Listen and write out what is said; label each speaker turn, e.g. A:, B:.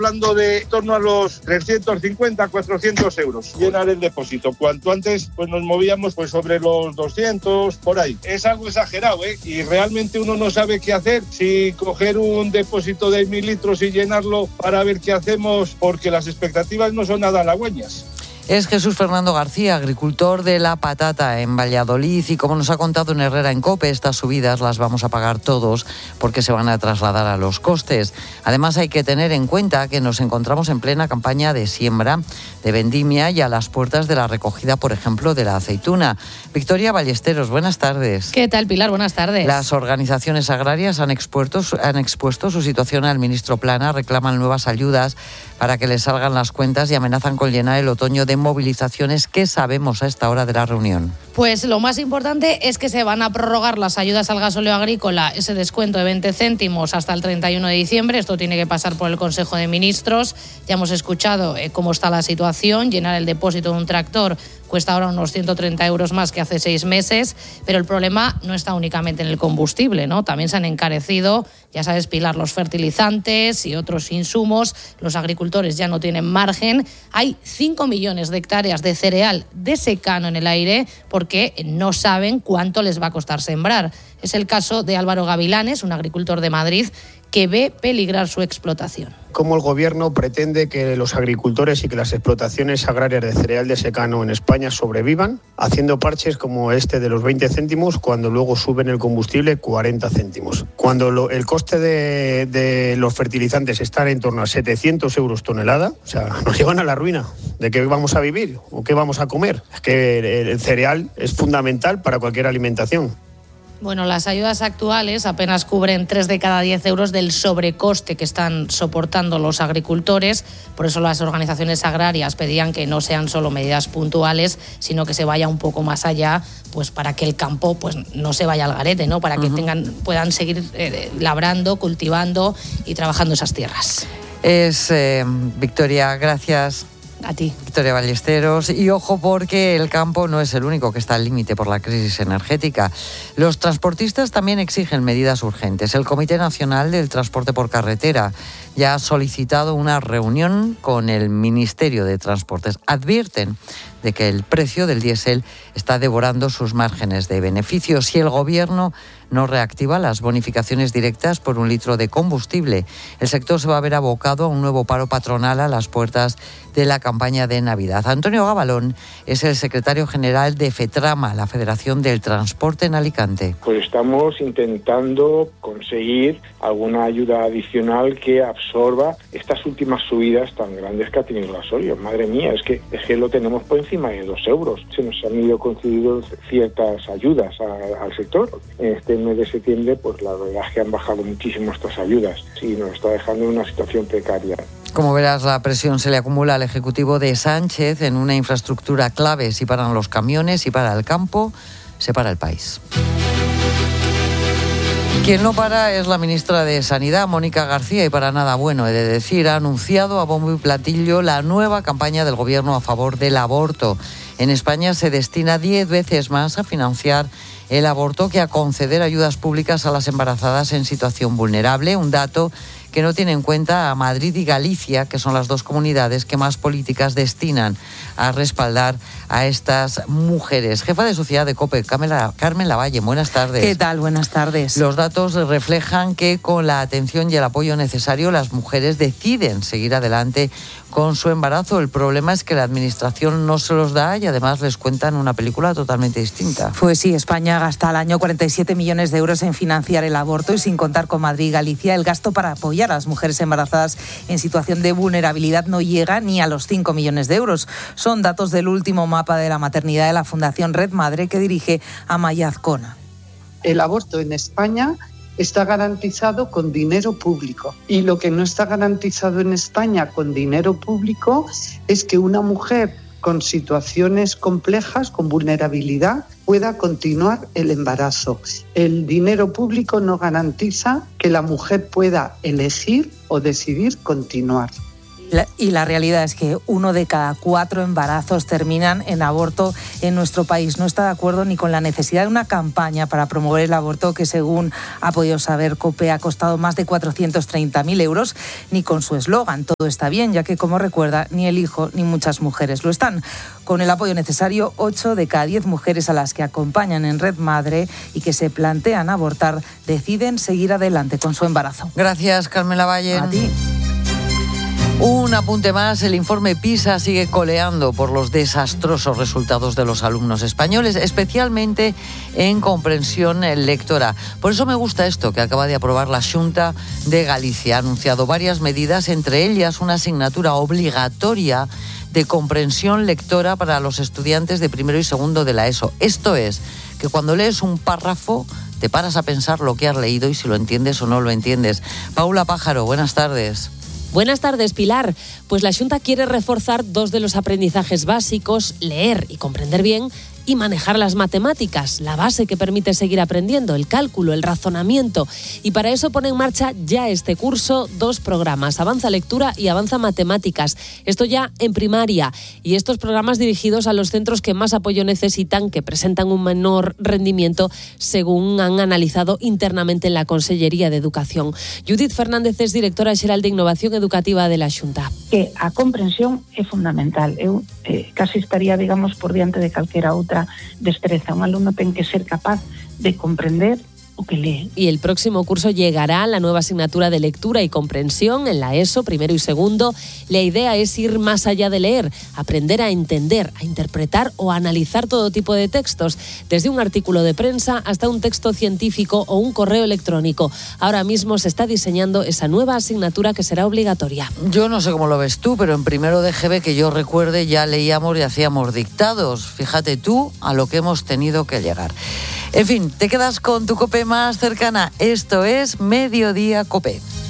A: hablando de en torno a los 350, 400 euros, llenar el depósito. Cuanto antes pues nos movíamos pues sobre los 200, por ahí. Es algo exagerado, y realmente uno no sabe qué hacer, si coger un depósito de 1.000 litros y llenarlo para ver qué hacemos, porque las expectativas no son nada halagüeñas.
B: Es Jesús Fernando García, agricultor de la patata en Valladolid, y como nos ha contado en Herrera en COPE, estas subidas las vamos a pagar todos porque se van a trasladar a los costes. Además, hay que tener en cuenta que nos encontramos en plena campaña de siembra, de vendimia y a las puertas de la recogida, por ejemplo, de la aceituna. Victoria Ballesteros, buenas tardes.
C: ¿Qué tal, Pilar? Buenas tardes.
B: Las organizaciones agrarias han expuesto su situación al ministro Plana, reclaman nuevas ayudas para que les salgan las cuentas y amenazan con llenar el otoño de movilizaciones. ¿Qué sabemos a esta hora de la reunión?
C: Pues lo más importante es que se van a prorrogar las ayudas al gasóleo agrícola, ese descuento de 20 céntimos hasta el 31 de diciembre. Esto tiene que pasar por el Consejo de Ministros. Ya hemos escuchado cómo está la situación. Llenar el depósito de un tractor cuesta ahora unos 130 euros más que hace 6 meses, pero el problema no está únicamente en el combustible, ¿no? También se han encarecido, ya sabes, Pilar, los fertilizantes y otros insumos. Los agricultores ya no tienen margen. Hay 5 millones de hectáreas de cereal de secano en el aire porque no saben cuánto les va a costar sembrar. Es el caso de Álvaro Gavilanes, un agricultor de Madrid, que ve peligrar su explotación.
D: ¿Cómo el Gobierno pretende que los agricultores y que las explotaciones agrarias de cereal de secano en España sobrevivan, haciendo parches como este de los 20 céntimos cuando luego suben el combustible 40 céntimos? Cuando el coste de los fertilizantes está en torno a 700 euros tonelada, o sea, nos llevan a la ruina. ¿De qué vamos a vivir o qué vamos a comer? Es que el cereal es fundamental para cualquier alimentación.
C: Bueno, las ayudas actuales apenas cubren 3 de cada 10 euros del sobrecoste que están soportando los agricultores. Por eso las organizaciones agrarias pedían que no sean solo medidas puntuales, sino que se vaya un poco más allá, pues para que el campo pues no se vaya al garete, ¿no? Para que puedan seguir labrando, cultivando y trabajando esas tierras.
B: Victoria, gracias.
C: A ti.
B: Victoria Ballesteros. Y ojo, porque el campo no es el único que está al límite por la crisis energética. Los transportistas también exigen medidas urgentes. El Comité Nacional del Transporte por Carretera ya ha solicitado una reunión con el Ministerio de Transportes. Advierten de que el precio del diésel está devorando sus márgenes de beneficio. Si el Gobierno no reactiva las bonificaciones directas por un litro de combustible, el sector se va a ver abocado a un nuevo paro patronal a las puertas de la campaña de Navidad. Antonio Gabalón es el secretario general de FETRAMA, la Federación del Transporte en Alicante.
E: Pues estamos intentando conseguir alguna ayuda adicional que absorba estas últimas subidas tan grandes que ha tenido el gasolio. Madre mía, es que lo tenemos por encima de 2 euros. Se nos han ido concediendo ciertas ayudas al sector. En este mes de septiembre, pues la verdad es que han bajado muchísimo estas ayudas y nos está dejando en una situación precaria.
B: Como verás, la presión se le acumula al Ejecutivo de Sánchez en una infraestructura clave. Si paran los camiones, si para el campo, se para el país. Quien no para es la ministra de Sanidad, Mónica García, y para nada bueno, he de decir, ha anunciado a bombo y platillo la nueva campaña del Gobierno a favor del aborto. En España se destina 10 veces más a financiar el aborto que a conceder ayudas públicas a las embarazadas en situación vulnerable, un dato que no tiene en cuenta a Madrid y Galicia, que son las dos comunidades que más políticas destinan a respaldar a estas mujeres. Jefa de Sociedad de COPE, Carmen Lavalle, buenas tardes.
F: ¿Qué tal? Buenas tardes.
B: Los datos reflejan que con la atención y el apoyo necesario las mujeres deciden seguir adelante con su embarazo. El problema es que la Administración no se los da y además les cuentan una película totalmente distinta.
F: Pues sí, España gasta al año 47 millones de euros en financiar el aborto y sin contar con Madrid y Galicia, el gasto para apoyar a las mujeres embarazadas en situación de vulnerabilidad no llega ni a los 5 millones de euros. Son datos del último mapa de la maternidad de la Fundación Red Madre que dirige Amaya Azcona.
G: El aborto en España está garantizado con dinero público y lo que no está garantizado en España con dinero público es que una mujer con situaciones complejas, con vulnerabilidad, pueda continuar el embarazo. El dinero público no garantiza que la mujer pueda elegir o decidir continuar.
F: Y la realidad es que 1 de cada 4 embarazos terminan en aborto en nuestro país. No está de acuerdo ni con la necesidad de una campaña para promover el aborto que, según ha podido saber COPE, ha costado más de 430.000 euros, ni con su eslogan "todo está bien", ya que, como recuerda, ni el hijo ni muchas mujeres lo están. Con el apoyo necesario, 8 de cada 10 mujeres a las que acompañan en Red Madre y que se plantean abortar deciden seguir adelante con su embarazo.
B: Gracias, Carmela Valle.
F: A ti.
B: Un apunte más, el informe PISA sigue coleando por los desastrosos resultados de los alumnos españoles, especialmente en comprensión lectora. Por eso me gusta esto que acaba de aprobar la Xunta de Galicia. Ha anunciado varias medidas, entre ellas una asignatura obligatoria de comprensión lectora para los estudiantes de primero y segundo de la ESO. Esto es, que cuando lees un párrafo te paras a pensar lo que has leído y si lo entiendes o no lo entiendes. Paula Pájaro, buenas tardes.
H: Buenas tardes, Pilar. Pues la Xunta quiere reforzar 2 de los aprendizajes básicos, leer y comprender bien, y manejar las matemáticas, la base que permite seguir aprendiendo, el cálculo, el razonamiento. Y para eso pone en marcha ya este curso 2 programas, Avanza Lectura y Avanza Matemáticas. Esto ya en primaria. Y estos programas dirigidos a los centros que más apoyo necesitan, que presentan un menor rendimiento, según han analizado internamente en la Consellería de Educación. Judith Fernández es directora xeral de Innovación Educativa de la Xunta.
I: Que a comprensión é fundamental. Eu casi estaría, digamos, por diante de calquera outra destreza. Un alumno ten que ser capaz de comprender o que lee.
H: Y el próximo curso llegará la nueva asignatura de lectura y comprensión en la ESO, primero y segundo. La idea es ir más allá de leer, aprender a entender, a interpretar o a analizar todo tipo de textos, desde un artículo de prensa hasta un texto científico o un correo electrónico. Ahora mismo se está diseñando esa nueva asignatura que será obligatoria.
B: Yo no sé cómo lo ves tú, pero en primero de GB, que yo recuerde, ya leíamos y hacíamos dictados. Fíjate tú a lo que hemos tenido que llegar. En fin, te quedas con tu COPE más cercana. Esto es Mediodía COPE.